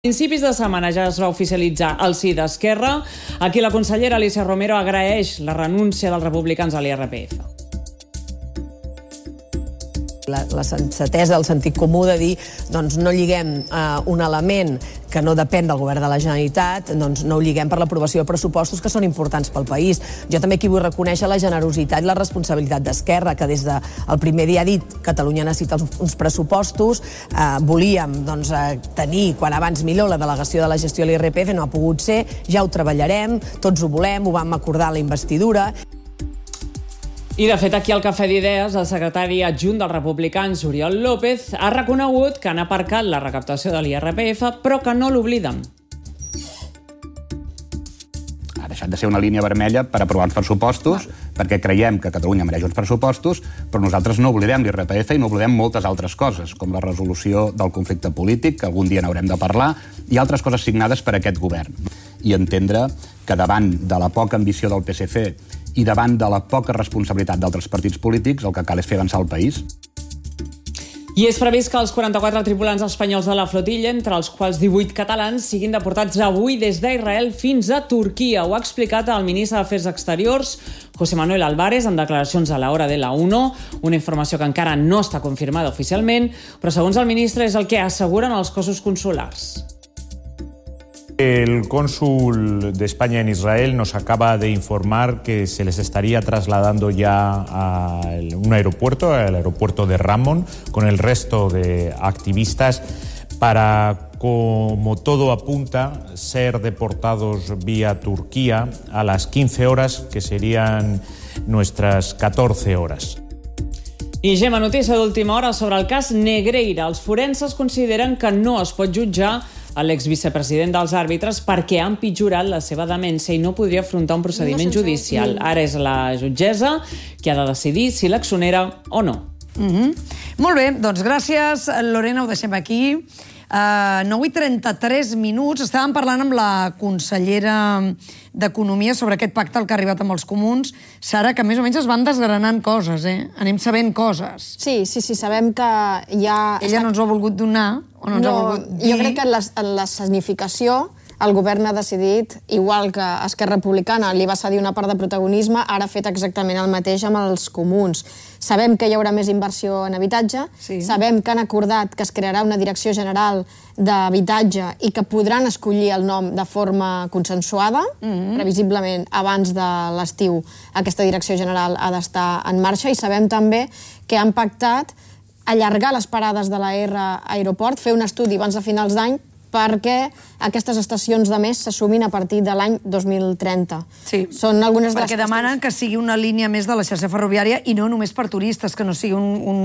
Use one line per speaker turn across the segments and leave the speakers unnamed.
A principis de setmana ja es va oficialitzar el sí d'Esquerra. Aquí la consellera Alícia Romero agraeix la renúncia dels republicans a l'IRPF.
La sensatesa, el sentit comú de dir doncs no lliguem un element que no depèn del govern de la Generalitat, doncs no ho lliguem per l'aprovació de pressupostos que són importants pel país. Jo també aquí vull reconèixer la generositat i la responsabilitat d'Esquerra, que des del primer dia ha dit que Catalunya necessita uns pressupostos, volíem tenir quan abans millor la delegació de la gestió de l'IRPF, no ha pogut ser, ja ho treballarem, tots ho volem, ho vam acordar a la investidura.
I, de fet, aquí al Cafè d'Idees, el secretari adjunt dels republicans, Oriol López, ha reconegut que han aparcat la recaptació de l'IRPF, però que no l'obliden.
Ha deixat de ser una línia vermella per aprovar uns pressupostos, perquè creiem que Catalunya mereix uns pressupostos, però nosaltres no oblidem l'IRPF i no oblidem moltes altres coses, com la resolució del conflicte polític, que algun dia n'haurem de parlar, i altres coses signades per aquest govern. I entendre que davant de la poca ambició del PSC i davant de la poca responsabilitat d'altres partits polítics, el que cal és fer avançar el país.
I és previst que els 44 tripulants espanyols de la flotilla, entre els quals 18 catalans, siguin deportats avui des d'Israel fins a Turquia. Ho ha explicat el ministre d'Afers Exteriors, José Manuel Álvarez, en declaracions a la hora de la 1, una informació que encara no està confirmada oficialment, però segons el ministre és el que asseguren els cossos consulars.
El cónsul de España en Israel nos acaba de informar que se les estaría trasladando ya a un aeropuerto, el aeropuerto de Ramón, con el resto de activistas para, como todo apunta, ser deportados vía Turquía a las 15 horas, que serían nuestras 14 horas.
I Gemma, notícia d'última hora sobre el cas Negreira. Els forenses consideren que no es pot jutjar a l'exvicepresident dels àrbitres perquè ha empitjorat la seva demència i no podria afrontar un procediment judicial. Ara és la jutgessa qui ha de decidir si l'exonera o no.
Molt bé, doncs gràcies, Lorena, ho deixem aquí. 9:33 minuts. Estàvem parlant amb la consellera d'Economia sobre aquest pacte al que ha arribat amb els comuns. Sara, que més o menys es van desgranant coses, Anem sabent coses.
Sí, sabem que ja...
Ella no ens ho ha volgut donar, o no ens ha volgut dir...
Jo crec que en la escenificació el govern ha decidit, igual que Esquerra Republicana li va cedir una part de protagonisme, ara ha fet exactament el mateix amb els comuns. Sabem que hi haurà més inversió en habitatge, sabem que han acordat que es crearà una direcció general d'habitatge i que podran escollir el nom de forma consensuada. Previsiblement, abans de l'estiu, aquesta direcció general ha d'estar en marxa, i sabem també que han pactat allargar les parades de la R a aeroport, fer un estudi abans de finals d'any, perquè aquestes estacions de més s'assumin a partir de l'any 2030.
Sí, perquè demanen que sigui una línia més de la xarxa ferroviària i no només per turistes, que no sigui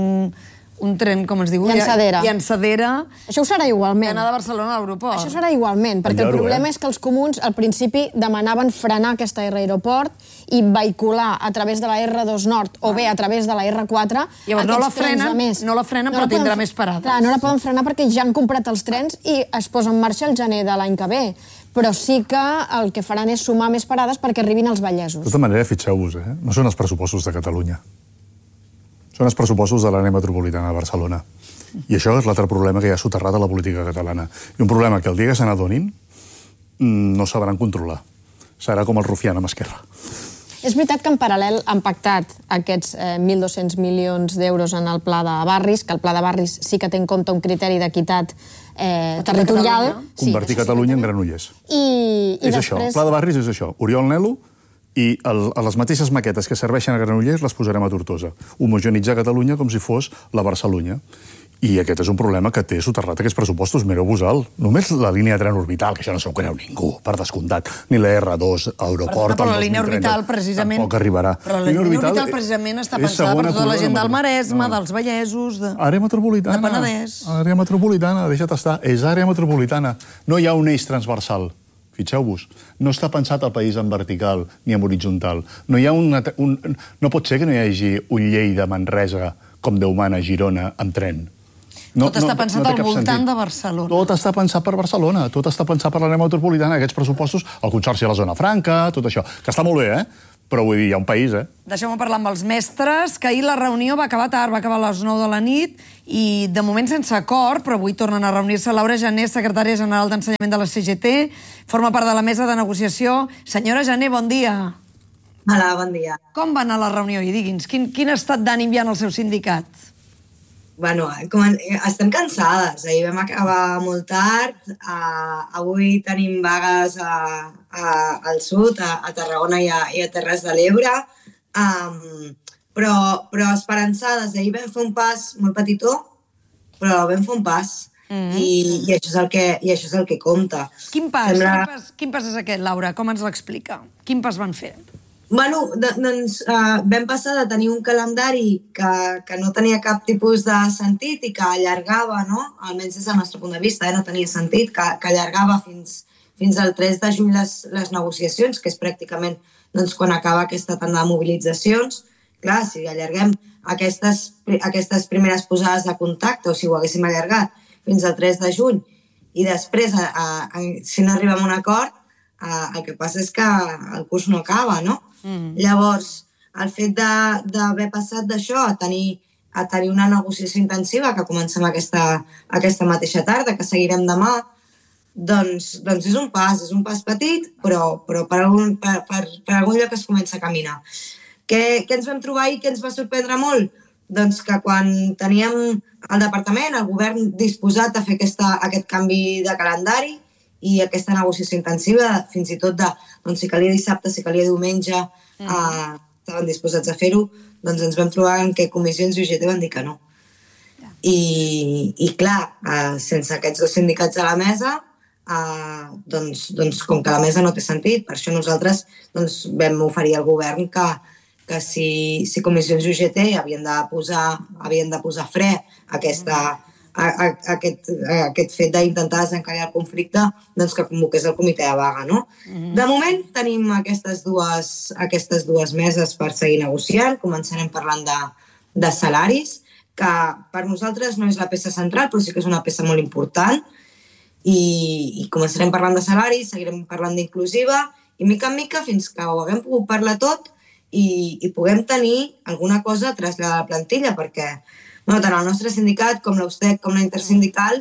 un tren, com es diu?
Llançadera. Això ho serà igualment.
Anar de Barcelona a l'aeroport.
Això serà igualment, perquè el problema és que els comuns al principi demanaven frenar aquesta R aeroport i vehicular a través de la R2 Nord o bé a través de la R4.
Llavors no la frenen però tindrà més parades.
Clar, no la poden frenar perquè ja han comprat els trens i es posa en marxa el gener de l'any que ve. Però sí que el que faran és sumar més parades perquè arribin als vallesos.
De tota manera, fixeu-vos, no són els pressupostos de Catalunya. Són els pressupostos de l'àrea metropolitana de Barcelona. I això és l'altre problema que hi ha soterrat a la política catalana. I un problema que el dia que se n'adonin no sabran controlar. Serà com el rufián amb Esquerra.
És veritat que en paral·lel han pactat aquests 1.200 milions d'euros en el pla de barris, que el pla de barris sí que té en compte un criteri d'equitat territorial.
Convertir Catalunya en Granollers. És això, el pla de barris és això. Oriol Nel·lo, i a les mateixes maquetes que serveixen a Granollers les posarem a Tortosa. Homogenitzar Catalunya com si fos la Barcelunya. I aquest és un problema que té soterrat aquests pressupostos. Mireu-vos-el. Només la línia de tren orbital, que això no s'ho creu ningú, per descomptat. Ni la R2, aeroport...
Però la línia orbital, precisament...
Tampoc arribarà.
Però la línia orbital, precisament, està pensada per tota la gent del Maresme, dels Vallesos, de Penedès...
Àrea metropolitana, deixa't estar. És àrea metropolitana. No hi ha un eix transversal. Fixeu-vos, no està pensat el país en vertical ni en horitzontal. No pot ser que no hi hagi un Lleida-Manresa com Déu mana a Girona amb tren.
Tot està pensat al voltant de Barcelona.
Tot està pensat per Barcelona, tot està pensat per l'àrea metropolitana, aquests pressupostos, el Consorci a la Zona Franca, tot això, que està molt bé, Però vull dir, hi ha un país,
Deixeu-me parlar amb els mestres, que ahir la reunió va acabar tard, va acabar a les 9 de la nit, i de moment sense acord, però avui tornen a reunir-se. Laura Jané, secretària general d'Ensenyament de la CGT, forma part de la mesa de negociació. Senyora Jané, bon dia.
Hola, bon dia.
Com va anar la reunió? I digui'ns, quin estat d'ànim hi ha en el seu sindicat?
Bueno, estem cansades. Ahir vam acabar molt tard. Avui tenim vagues al sud, a Tarragona i a Terres de l'Ebre. Però esperançades. Ahir vam fer un pas molt petitó, però vam fer un pas. I això és el que compta.
Quin pas és aquest, Laura? Com ens l'explica? Quin pas van fer?
Bueno, doncs vam passar de tenir un calendari que no tenia cap tipus de sentit i que allargava, no? Almenys des del nostre punt de vista, no tenia sentit, que allargava fins al 3 de juny les negociacions, que és pràcticament quan acaba aquesta tanda de mobilitzacions. Clar, si allarguem aquestes primeres posades de contacte, o si ho haguéssim allargat fins al 3 de juny, i després, si no arribem a un acord, el que passa és que el curs no acaba, no? Llavors, el fet d'haver passat d'això a tenir una negociació intensiva, que comencem aquesta mateixa tarda, que seguirem demà, doncs és un pas petit, però per algun lloc es comença a caminar. Què ens vam trobar i què ens va sorprendre molt? Doncs que quan teníem el departament, el govern disposat a fer aquest canvi de calendari i aquesta negociació intensiva, fins i tot si calia dissabte, si calia diumenge, estaven disposats a fer-ho, doncs ens vam trobar que comissions i UGT van dir que no. I clar, sense aquests dos sindicats a la mesa, doncs com que la mesa no té sentit, per això nosaltres vam oferir al govern que si comissions i UGT havien de posar fre a aquest fet d'intentar desencallar el conflicte, doncs que convoqués el comitè de vaga, no? De moment tenim aquestes dues meses per seguir negociant. Començarem parlant de salaris, que per nosaltres no és la peça central, però sí que és una peça molt important, i començarem parlant de salaris, seguirem parlant d'inclusiva, i mica en mica fins que ho haguem pogut parlar tot i puguem tenir alguna cosa a traslladar a la plantilla, perquè tant el nostre sindicat com l'USTEC com la intersindical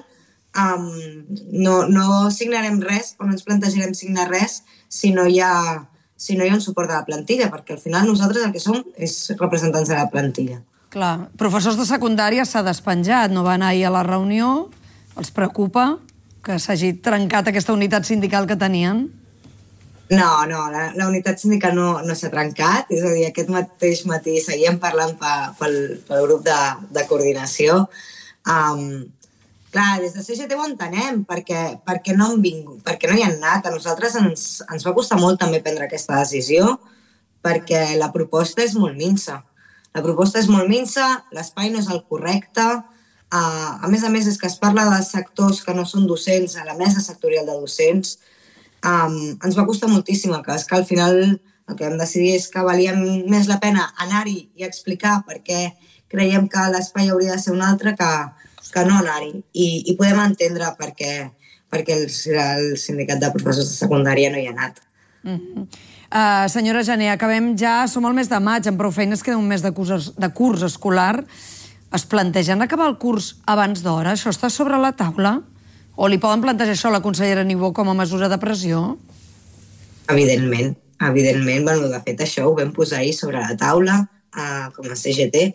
no signarem res o no ens plantejarem signar res si no hi ha un suport de la plantilla, perquè al final nosaltres el que som és representants de la plantilla.
Clar, professors de secundària s'ha despenjat, no van ahir a la reunió, els preocupa que s'hagi trencat aquesta unitat sindical que tenien?
No, la unitat sindical no s'ha trencat, és a dir, aquest mateix matí seguíem parlant pel grup de coordinació. Clar, des de CGT ho entenem, perquè no han vingut, perquè no hi han anat. A nosaltres ens va costar molt també prendre aquesta decisió, perquè la proposta és molt minsa. L'espai no és el correcte. A més és que es parla de sectors que no són docents a la mesa sectorial de docents. Ens va costar moltíssim, que al final el que vam decidir és que valia més la pena anar-hi i explicar per què creiem que l'espai hauria de ser un altre que no anar-hi. I podem entendre per què el sindicat de professors de secundària no hi ha anat.
Senyora Jané, acabem ja, som al mes de maig, amb prou feines queda un mes de curs escolar. Es plantegen acabar el curs abans d'hora? Això està sobre la taula? O li poden plantejar això a la consellera Niubó com a mesura de pressió?
Evidentment. Bueno, de fet, això ho vam posar ahir sobre la taula, com a CGT.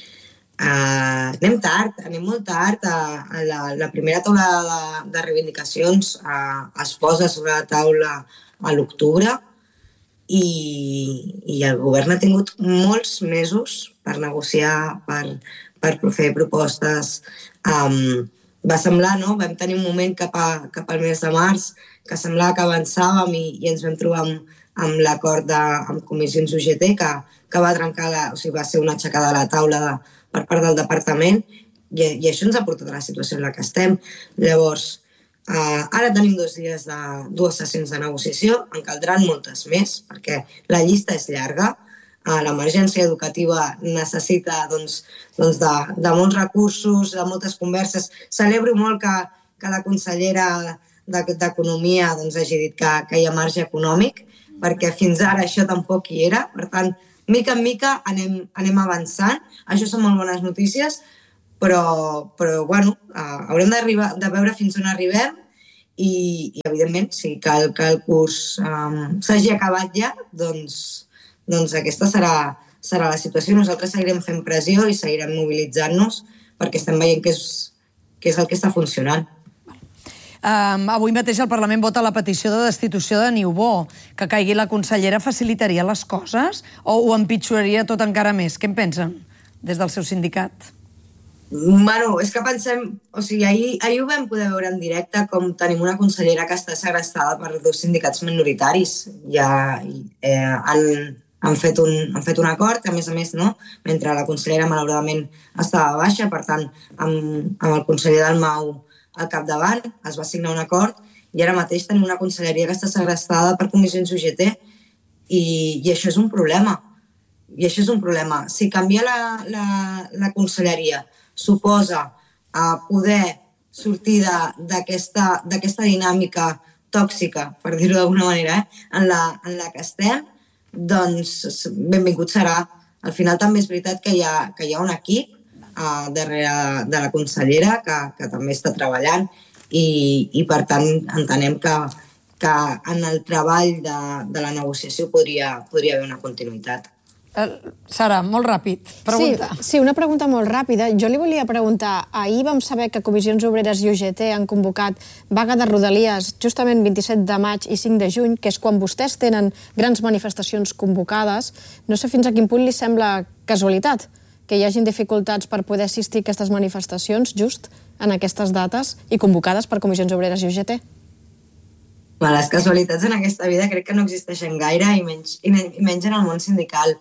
Anem molt tard. La primera taula de reivindicacions es posa sobre la taula a l'octubre i el govern ha tingut molts mesos per negociar, per fer propostes. Va semblar, no? Vam tenir un moment cap al mes de març que semblava que avançàvem i ens vam trobar amb l'acord amb comissions UGT que va trencar, va ser una aixecada a la taula per part del departament i això ens ha portat a la situació en la que estem. Llavors, ara tenim 2 dies de 2 sessions de negociació, en caldran moltes més perquè la llista és llarga. L'emergència educativa necessita de molts recursos, de moltes converses. Celebro molt que la consellera d'Economia hagi dit que hi ha marge econòmic, perquè fins ara això tampoc hi era. Per tant, mica en mica anem avançant. Això són molt bones notícies, però bueno, haurem de veure fins on arribem i evidentment, si cal que el curs s'hagi acabat ja, doncs aquesta serà la situació. Nosaltres seguirem fent pressió i seguirem mobilitzant-nos perquè estem veient que és el que està funcionant.
Avui mateix el Parlament vota la petició de destitució de Niubó. Que caigui la consellera facilitaria les coses o ho empitjoraria tot encara més? Què en pensen des del seu sindicat?
Bueno, és que pensem... O sigui, ahir ho vam poder veure en directe com tenim una consellera que està segrestada per 2 sindicats minoritaris. Ja han fet un acord, a més, no? Mentre la consellera, malauradament, estava baixa. Per tant, amb el conseller Dalmau al capdavant es va signar un acord i ara mateix tenim una conselleria que està segrestada per comissions UGT i això és un problema. I això és un problema. Si canviar la conselleria suposa poder sortir d'aquesta dinàmica tòxica, per dir-ho d'alguna manera, en la que estem, doncs benvingut serà. Al final també és veritat que hi ha un equip darrere de la consellera que també està treballant i per tant entenem que en el treball de la negociació podria haver una continuïtat.
Sara, molt ràpid, pregunta.
Sí, una pregunta molt ràpida. Jo li volia preguntar, ahir vam saber que Comissions Obreres i UGT han convocat vaga de Rodalies justament 27 de maig i 5 de juny, que és quan vostès tenen grans manifestacions convocades. No sé fins a quin punt li sembla casualitat que hi hagin dificultats per poder assistir a aquestes manifestacions just en aquestes dates i convocades per Comissions Obreres i UGT.
Les casualitats en aquesta vida crec que no existeixen gaire i menys en el món sindical.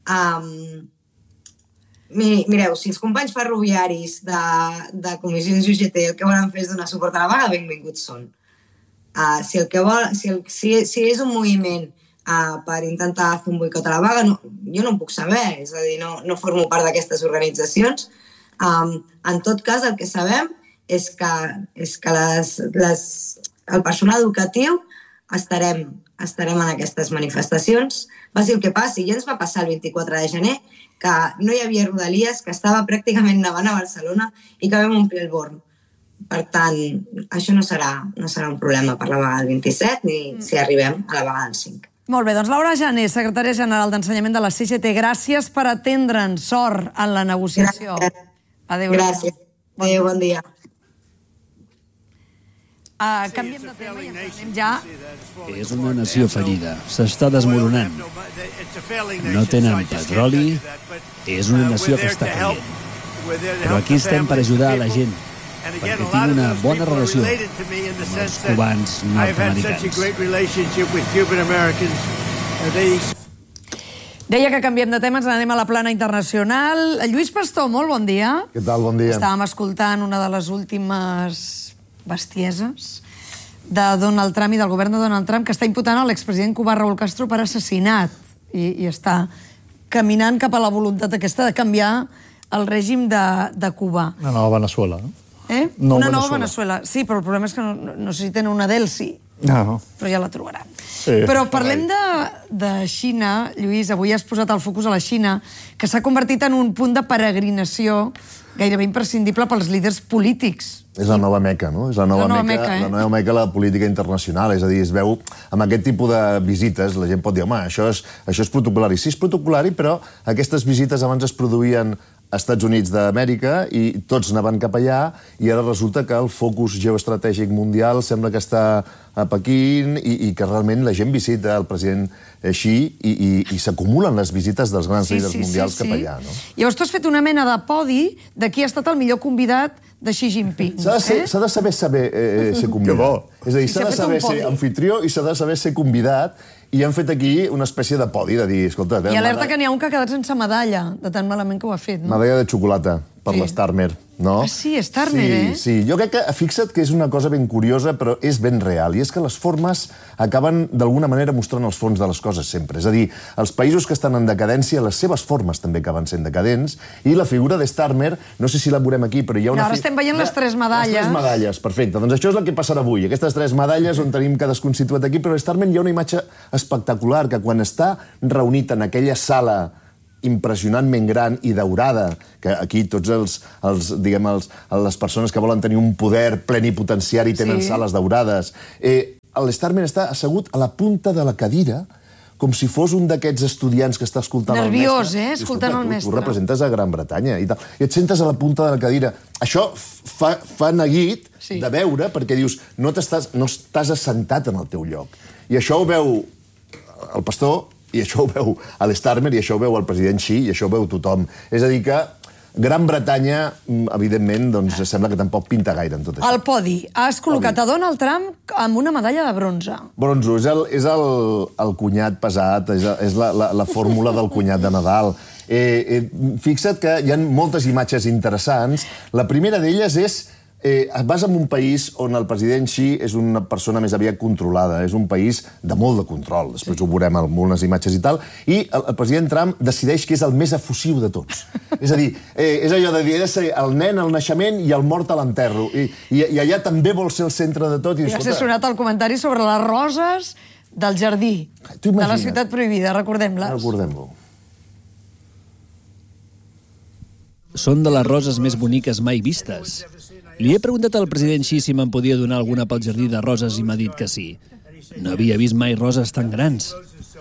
Mireu, si els companys ferroviaris de Comissions UGT el que volen fer és donar suport a la vaga, benvinguts són. Si és un moviment per intentar fer un boicot a la vaga, jo no ho puc saber, és a dir, no formo part d'aquestes organitzacions. En tot cas, el que sabem és que el personal educatiu estarem en aquestes manifestacions, passi el que passi. Ja ens va passar el 24 de gener que no hi havia Rodalies, que estava pràcticament nevant a Barcelona i que vam omplir el Born. Per tant, això no serà un problema per la vaga del 27 ni si arribem a la vaga del 5.
Molt bé, doncs Laura Jané, secretària general d'Ensenyament de la CGT, gràcies per atendre'ns. Sort en la negociació. Adéu.
Gràcies. Adéu, bon dia.
Canviem de tema i ens anem ja.
És una nació fallida, s'està desmoronant. No tenen petroli, és una nació que està caient. Però aquí estem per ajudar a la gent, perquè tinc una bona relació amb els cubans nord-americans.
Deia que canviem de tema, ens anem a la plana internacional. Lluís Pastor, molt bon dia.
Què tal, bon dia.
Estàvem escoltant una de les últimes bestieses de Donald Trump i del govern de Donald Trump, que està imputant a l'expresident cubà Raúl Castro per assassinat i està caminant cap a la voluntat aquesta de canviar el règim de Cuba.
Una nova Veneçuela.
Una nova Veneçuela. Sí, però el problema és que no sé si tenen una Delsi.
No.
Però ja la trobaran. Però parlem de Xina, Lluís. Avui has posat el focus a la Xina, que s'ha convertit en un punt de peregrinació gairebé imprescindible pels líders polítics.
És la nova Meca, no? És la nova Meca de la política internacional. És a dir, es veu amb aquest tipus de visites, la gent pot dir, home, això és protocolari. Sí, és protocolari, però aquestes visites abans es produïen als Estats Units d'Amèrica i tots anaven cap allà i ara resulta que el focus geoestratègic mundial sembla que està a Pequín i que realment la gent visita el president Xi i s'acumulen les visites dels grans líders mundials cap allà.
Llavors tu has fet una mena de podi de qui ha estat el millor convidat de Xi Jinping.
S'ha de saber ser convidat. És a dir, s'ha de saber ser anfitrió i s'ha de saber ser convidat i han fet aquí una espècie de podi, de dir, escolta...
I alerta que n'hi ha un que ha quedat sense medalla, de tan malament que ho ha fet.
Medalla de xocolata. per l'Starmer, no?
Sí, Starmer, eh?
Sí, jo crec que, fixa't que és una cosa ben curiosa, però és ben real, i és que les formes acaben d'alguna manera mostrant els fons de les coses sempre. És a dir, els països que estan en decadència, les seves formes també acaben sent decadents, i la figura de Starmer, no sé si la veurem aquí, però hi ha una...
Ara estem veient les 3 medalles.
Les 3 medalles, perfecte. Doncs això és el que passarà avui. Aquestes 3 medalles on tenim cadascun situat aquí, però a Starmer hi ha una imatge espectacular, que quan està reunit en aquella sala impressionantment gran i daurada, que aquí tots les persones que volen tenir un poder plenipotenciari tenen sales daurades. L'Starmer està assegut a la punta de la cadira, com si fos un d'aquests estudiants que està escoltant el mestre.
Nerviós, escoltant el mestre.
Tu representes a Gran Bretanya i tal. I et sentes a la punta de la cadira. Això fa neguit de veure, perquè dius, no estàs assentat en el teu lloc. I això ho veu el pastor, i això ho veu l'Starmer, i això ho veu el president Xi, i això ho veu tothom. És a dir que Gran Bretanya, evidentment, doncs sembla que tampoc pinta gaire en tot això.
Al podi has col·locat a Donald Trump amb una medalla de bronze.
Bronzo, és el cunyat pesat, és la fórmula del cunyat de Nadal. Fixa't que hi ha moltes imatges interessants. La primera d'elles és vas en un país on el president Xi és una persona més aviat controlada, és un país de molt de control, després ho veurem en unes imatges i tal, i el president Trump decideix que és el més efusiu de tots. És a dir, és allò de dir, he de ser el nen al naixement i el mort a l'enterro, i allà també vol ser el centre de tot.
Ja s'ha sonat el comentari sobre les roses del jardí, de la ciutat prohibida, recordem-les.
Recordem-ho.
Són de les roses més boniques mai vistes. Li he preguntat al president Xi si me'n podia donar alguna pel jardí de roses i m'ha dit que sí. No havia vist mai roses tan grans.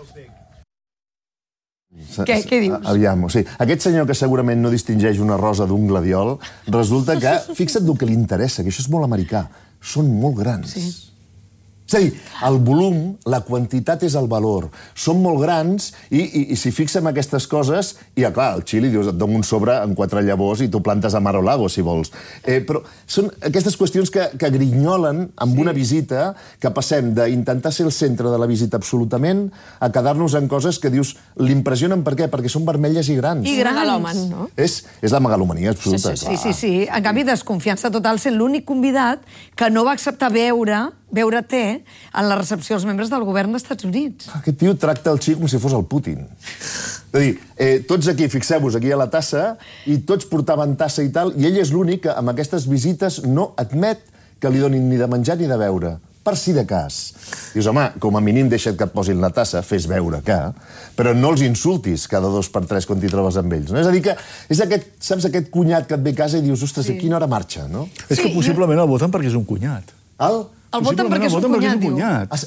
Què dius?
Aviam, o sigui, aquest senyor que segurament no distingeix una rosa d'un gladiol, resulta que, fixa't el que li interessa, que això és molt americà, són molt grans. Sí. És a dir, el volum, la quantitat és el valor. Són molt grans i si fixem aquestes coses, i clar, al Xili dius, et dono un sobre amb 4 llavors i tu plantes a Mar o Lago, si vols. Però són aquestes qüestions que grinyolen amb una visita, que passem d'intentar ser el centre de la visita absolutament a quedar-nos en coses que dius, l'impressionen per què? Perquè són vermelles i grans.
I grans, no?
És la megalomania absoluta.
Sí. En canvi, desconfiança total, sent l'únic convidat que no va acceptar beure té en la recepció als membres del govern dels Estats Units.
Aquest tio tracta el Xi com si fos el Putin. És a dir, tots aquí, fixeu-vos, aquí a la tassa, i tots portaven tassa i tal, i ell és l'únic que amb aquestes visites no admet que li donin ni de menjar ni de beure. Per si de cas. Dius, home, com a mínim deixa't que et posin la tassa, fes veure que, però no els insultis cada 2 per 3 quan t'hi trobes amb ells. És a dir que és aquest cunyat que et ve a casa i dius, ostres, a quina hora marxa, no?
És que possiblement el voten perquè és un cunyat.
El voten perquè és un cunyat, diu.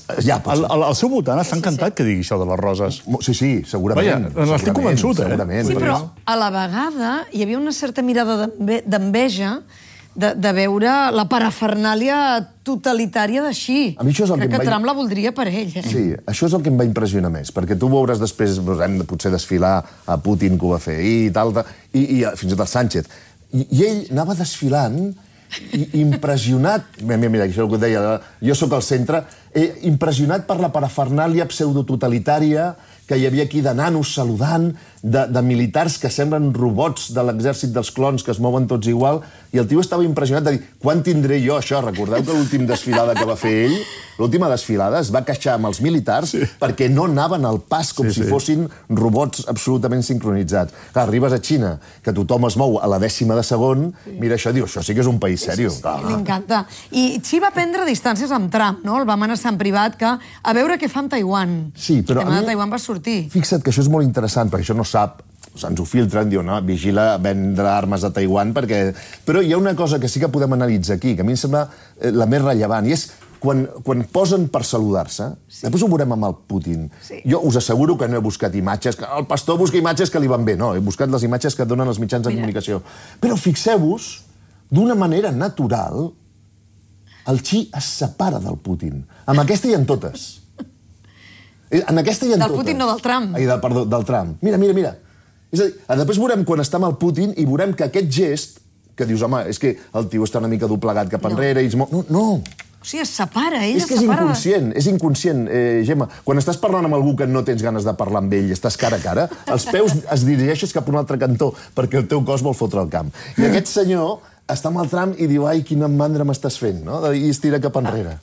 El seu votant està encantat que digui això de les roses.
Sí, segurament.
Vaja, n'estic convençut,
Sí, però a la vegada hi havia una certa mirada d'enveja de veure la parafernàlia totalitària de Xi. Crec que Trump la voldria per ell.
Sí, això és el que em va impressionar més, perquè tu veuràs després, hem de potser desfilar a Putin, que ho va fer, i tal, i fins i tot a Sánchez. I ell anava desfilant impressionat, mira, això és el que et deia, jo sóc al centre, impressionat per la parafernàlia pseudototalitària que hi havia aquí de nanos saludant, de militars que semblen robots de l'exèrcit dels clons que es mouen tots igual, i el tio estava impressionat de dir, quan tindré jo això? Recordeu que l'última desfilada que va fer ell, l'última desfilada es va queixar amb els militars perquè no anaven al pas com si fossin robots absolutament sincronitzats. Clar, arribes a Xina, que tothom es mou a la 10ª de segon, mira això, diu, això sí que és un país seriós.
Li encanta. I Xi va prendre distàncies amb Trump, no? El va amenaçar en privat que a veure què fa amb Taiwan.
Sí, però
el tema de Taiwan va sortir.
Fixa't que això és molt interessant, perquè això no sap, ens ho filtren, diuen, no, vigila vendre armes a Taiwan, perquè... Però hi ha una cosa que sí que podem analitzar aquí, que a mi em sembla la més rellevant, i és quan posen per saludar-se, després ho veurem amb el Putin. Jo us asseguro que no he buscat imatges, que el pastor busca imatges que li van bé, no, he buscat les imatges que donen els mitjans de comunicació. Però fixeu-vos, d'una manera natural, el Xi es separa del Putin. Amb aquesta i en totes. En aquesta i en totes.
Del Putin, no del Trump.
Perdó, del Trump. Mira. És a dir, després veurem quan està amb el Putin i veurem que aquest gest, que dius, home, és que el tio està una mica doblegat cap enrere i es mou... No.
O sigui, es separa, ella
és que és inconscient, Gemma. Quan estàs parlant amb algú que no tens ganes de parlar amb ell, estàs cara a cara, els peus es dirigeixes cap a un altre cantó perquè el teu cos vol fotre el camp. I aquest senyor està amb el tram i diu, ai, quina mandra m'estàs fent, no? I es tira cap enrere.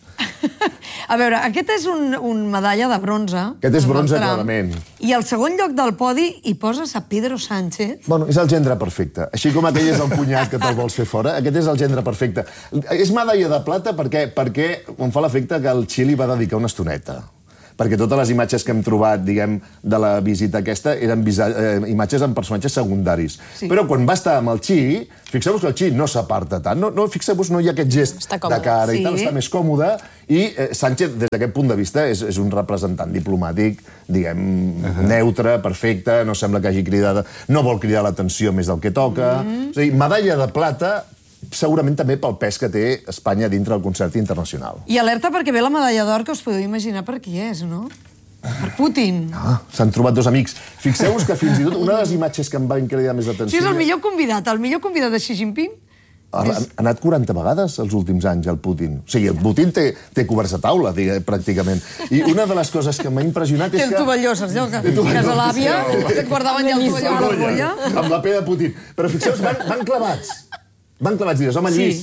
A veure, aquest és un medalla de bronze.
Aquest és bronze, clarament.
I al segon lloc del podi hi poses a Pedro Sánchez.
Bueno, és el gendre perfecte. Així com aquell és el cunyat que te'l vols fer fora, aquest és el gendre perfecte. És medalla de plata perquè em fa l'efecte que el Xili va dedicar una estoneta. Perquè totes les imatges que hem trobat, diguem, de la visita aquesta eren imatges amb personatges secundaris. Però quan va estar amb el Xi, fixeu-vos que el Xi no s'aparta tant. Fixeu-vos, no hi ha aquest gest de cara i tal, està més còmode. I Sánchez, des d'aquest punt de vista, és un representant diplomàtic, diguem, neutre, perfecte, no sembla que hagi cridat... No vol cridar l'atenció més del que toca. És a dir, medalla de plata, segurament també pel pes que té Espanya dintre del concert internacional.
I alerta perquè ve la medalla d'or, que us podeu imaginar per qui és, no? Per Putin.
S'han trobat dos amics. Fixeu-vos que fins i tot una de les imatges que em va cridar més l'atenció...
Sí, és el millor convidat de Xi Jinping.
Ha anat 40 vegades els últims anys, el Putin. O sigui, el Putin té coberts a taula, pràcticament. I una de les coses que m'ha impressionat és que...
Té el tovalló, saps allò? Que a casa l'àvia, que et guardaven ja el tovalló a l'argolla.
Amb la P de Putin. Però fixeu-vos, van clavats. Van clavats, diràs, home, Lluís,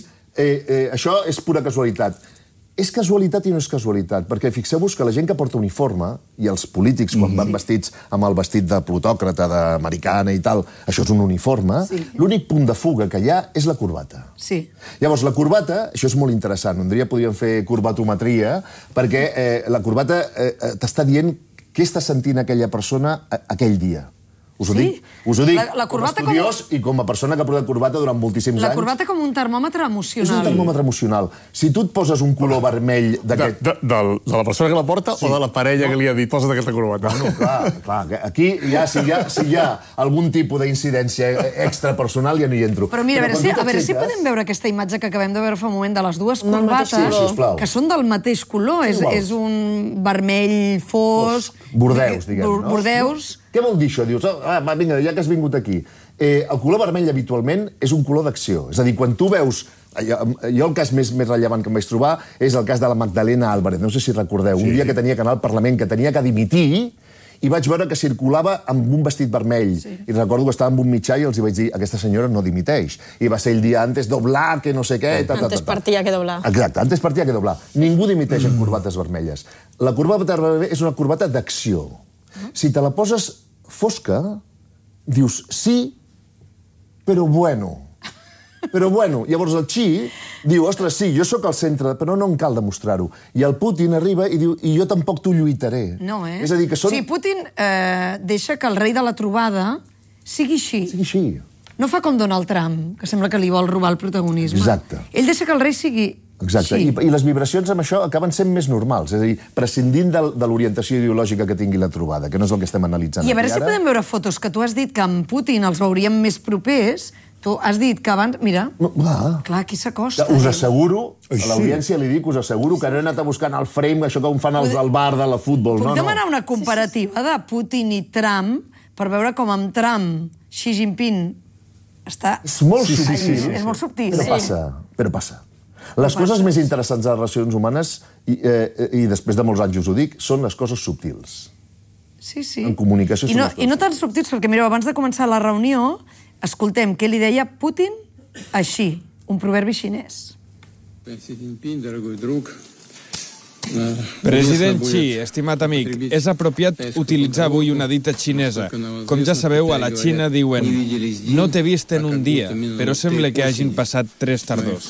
això és pura casualitat. És casualitat i no és casualitat, perquè fixeu-vos que la gent que porta uniforme, i els polítics, quan van vestits amb el vestit de plutòcrata, d'americana i tal, això és un uniforme, l'únic punt de fuga que hi ha és la corbata.
Sí.
Llavors, la corbata, això és molt interessant, un dia podríem fer corbatometria, perquè la corbata t'està dient què està sentint aquella persona aquell dia. Us ho dic com a estudiós i com a persona que ha portat corbata durant moltíssims anys.
La corbata com un termòmetre emocional.
És un termòmetre emocional. Si tu et poses un color vermell d'aquest...
De la persona que la porta o de la parella que li ha dit posa't aquesta corbata?
No, clar. Aquí, si hi ha algun tipus d'incidència extrapersonal, ja no hi entro.
Però mira, a veure si podem veure aquesta imatge que acabem de veure fa un moment de les dues corbates, que són del mateix color. És un vermell fosc...
Bordeus, diguem, no?
Bordeus.
Què vol dir això? Dius, vinga, ja que has vingut aquí. El color vermell, habitualment, és un color d'acció. És a dir, quan tu veus... Jo el cas més rellevant que em vaig trobar és el cas de la Magdalena Álvarez. No sé si recordeu. Un dia que tenia que anar al Parlament, que tenia que dimitir, i vaig veure que circulava amb un vestit vermell. I recordo que estava amb un mitjà i els vaig dir, aquesta senyora no dimiteix. I va ser el dia antes doblar, que no sé què...
Antes partía que doblar.
Exacte, antes partía que doblar. Ningú dimiteix amb corbates vermelles. La corbata vermella és una corbata d'acció. Si te la poses fosca, dius sí, però bueno. Però bueno. Llavors el Xi diu, ostres, sí, jo sóc al centre, però no em cal demostrar-ho. I el Putin arriba i diu, i jo tampoc t'ho lluitaré.
No,
És a dir, que són...
Sí, Putin deixa que el rei de la trobada sigui així.
Sigui així.
No fa com Donald Trump, que sembla que li vol robar el protagonisme.
Exacte.
Ell deixa que el rei sigui...
Exacte, i les vibracions amb això acaben sent més normals, és a dir, prescindint de l'orientació ideològica que tingui la trobada, que no és el que estem analitzant aquí ara.
I a veure si podem veure fotos, que tu has dit que amb Putin els veuríem més propers, tu has dit que abans... Mira, clar, aquí s'acosta.
Us asseguro, a l'audiència li dic, us asseguro que no he anat a buscar el frame, això que fan els del bar de la futbol.
Puc demanar una comparativa de Putin i Trump per veure com amb Trump Xi Jinping està...
És molt subtil.
És molt subtil.
Però passa. Les coses més interessants de les relacions humanes, i després de molts anys us ho dic, són les coses subtils.
Sí.
En comunicació són les coses.
I no tan subtils, perquè mireu, abans de començar la reunió, escoltem què li deia Putin així, un proverbi xinès.
President Xi, estimat amic, és apropiat utilitzar avui una dita xinesa. Com ja sabeu, a la Xina diuen «No t'he vist en un dia, però sembla que hagin passat 3 tardors».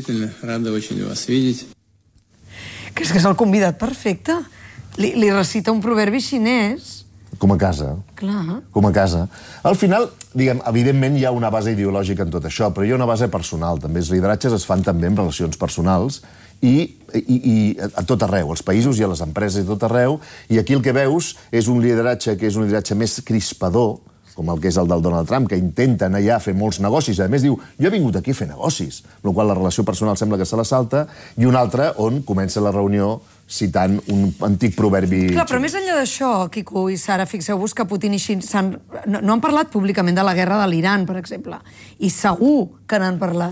Que és el convidat perfecte. Li recita un proverbi xinès.
Com a casa.
Clar.
Com a casa. Al final, diguem, evidentment hi ha una base ideològica en tot això, però hi ha una base personal, també. Els lideratges es fan també en relacions personals, i a tot arreu, als països i a les empreses i a tot arreu, i aquí el que veus és un lideratge que és un lideratge més crispador, com el que és el del Donald Trump, que intenta anar allà a fer molts negocis, i a més diu, jo he vingut aquí a fer negocis, amb la qual la relació personal sembla que se la salta, i un altre on comença la reunió citant un antic proverbi...
Clar, però més enllà d'això, Quico i Sara, fixeu-vos que Putin i Xi no han parlat públicament de la guerra de l'Iran, per exemple, i segur que n'han parlat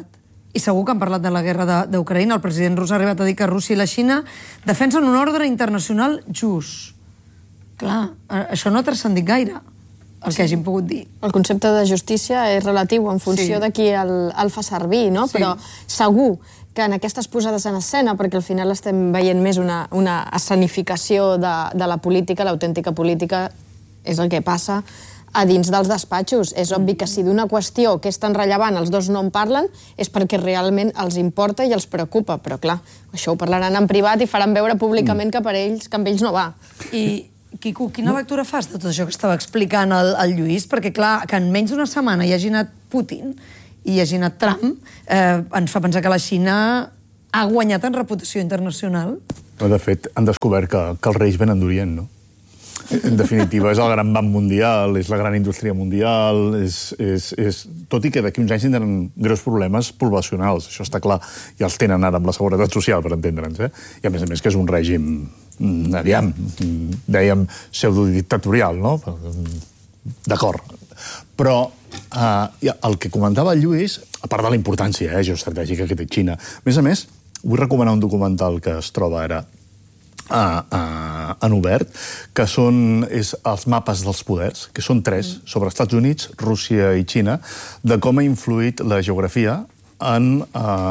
i segur que han parlat de la guerra d'Ucraïna. El president rus ha arribat a dir que Rússia i la Xina defensen un ordre internacional just. Clar, això no ha transcendit gaire, el que hagin pogut dir.
El concepte de justícia és relatiu en funció de qui el fa servir, no? Però segur que en aquestes posades en escena, perquè al final estem veient més una escenificació de la política, l'autèntica política és el que passa a dins dels despatxos. És obvi que si d'una qüestió que és tan rellevant els dos no en parlen és perquè realment els importa i els preocupa, però clar, això ho parlaran en privat i faran veure públicament que amb ells no va.
I, Quico, quina lectura fas de tot això que estava explicant el Lluís? Perquè clar, que en menys d'una setmana hi hagi anat Putin i hi hagi anat Trump, ens fa pensar que la Xina ha guanyat en reputació internacional.
De fet, han descobert que els reis venen d'Orient, no? En definitiva, és el gran banc mundial, és la gran indústria mundial, tot i que d'aquí uns anys tindran greus problemes poblacionals, això està clar, ja els tenen ara amb la seguretat social, per entendre'ns, i a més que és un règim, aviam, dèiem pseudodictatorial, no? D'acord. Però el que comentava el Lluís, a part de la importància geoestratègica que té Xina, a més, vull recomanar un documental que es troba ara en obert, que són els mapes dels poders, que són 3, sobre Estats Units, Rússia i Xina, de com ha influït la geografia en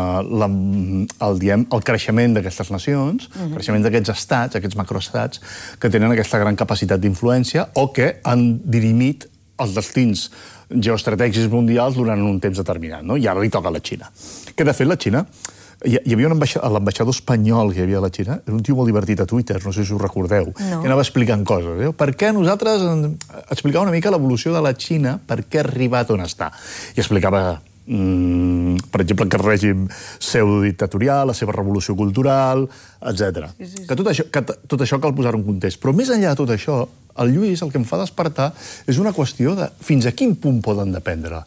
el creixement d'aquestes nacions, el creixement d'aquests estats, aquests macroestats, que tenen aquesta gran capacitat d'influència o que han dirimit els destins geoestratègics mundials durant un temps determinat, no? I ara li toca a la Xina. Que, de fet, la Xina... Hi havia l'ambaixador espanyol que hi havia a la Xina, era un tio molt divertit a Twitter, no sé si us recordeu, que anava explicant coses. Per què nosaltres... Explicava una mica l'evolució de la Xina, per què ha arribat on està. I explicava, per exemple, que el règim pseudodictatorial, la seva revolució cultural, etc. Que tot això cal posar en context. Però més enllà de tot això, el Lluís el que em fa despertar és una qüestió de fins a quin punt poden dependre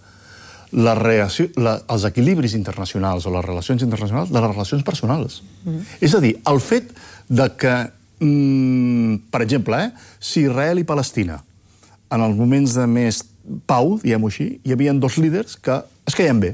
els equilibris internacionals o les relacions internacionals de les relacions personals. És a dir, el fet de que, per exemple, si Israel i Palestina, en els moments de més pau, diguem-ho així, hi havia 2 líders que es queien bé.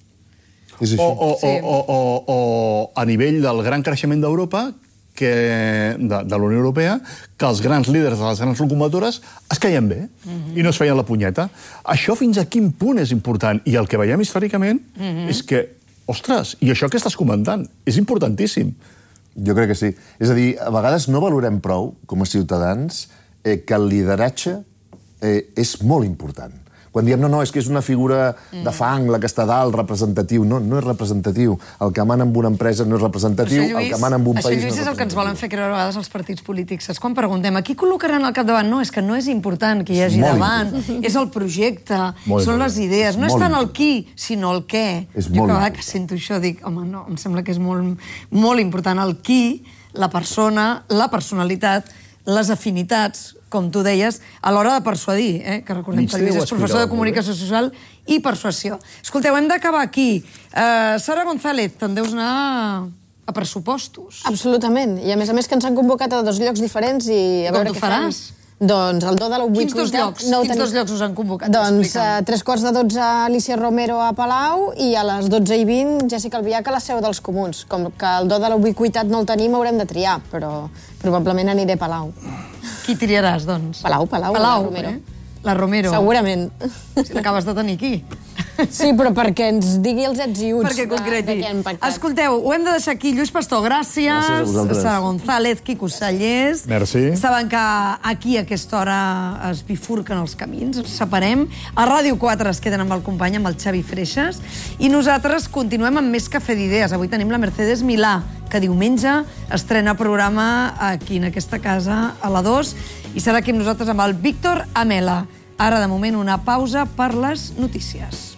O a nivell del gran creixement d'Europa, de la Unió Europea, que els grans líders de les grans locomotores es caien bé i no es feien la punyeta. Això fins a quin punt és important? I el que veiem històricament és que, ostres, i això que estàs comentant, és importantíssim.
Jo crec que sí. És a dir, a vegades no valorem prou, com a ciutadans, que el lideratge és molt important. Quan diem, no, és que és una figura de fang, la que està dalt, representatiu. No és representatiu. El que mana en una empresa no és representatiu, el que mana en un país no és representatiu.
Això, Lluís, és el que ens volen fer creure a vegades els partits polítics. Saps quan preguntem a qui col·locaran al capdavant? No, és que no és important que hi hagi davant. És el projecte, són les idees. No és tant el qui, sinó el què. Jo cada vegada que sento això dic, home, no, em sembla que és molt important el qui, la persona, la personalitat, les afinitats, com tu deies, a l'hora de persuadir, que recordem que Lluís és professor de comunicació social i persuasió. Escolteu, hem d'acabar aquí. Sara González, te'n deus anar a pressupostos.
Absolutament. I a més que ens han convocat a 2 llocs diferents i a veure què faràs. Doncs el do de la 8.
Quins 2 llocs? Quins 2 llocs us han convocat?
Doncs a 3:45 Alicia Romero a Palau i a les 12:20 Jessica Albiach a la seu dels Comuns. Com que el do de la ubiquitat no el tenim, haurem de triar, però probablement aniré a Palau.
Qui triaràs, doncs?
Palau, la Romero.
La Romero.
Segurament.
Si l'acabes de tenir aquí.
Sí, però perquè ens digui els ets i uts.
Perquè concreti. Escolteu, ho hem de deixar aquí. Lluís Pastor, gràcies. Sara González, Quico Sallés.
Merci.
Saben que aquí a aquesta hora es bifurquen els camins, ens separem. A Ràdio 4 es queden amb el company, amb el Xavi Freixas. I nosaltres continuem amb més Cafè d'Idees. Avui tenim la Mercedes Milà, que diumenge estrena programa aquí en aquesta casa a la 2 i serà aquí amb nosaltres amb el Víctor Amela. Ara, de moment, una pausa per les notícies.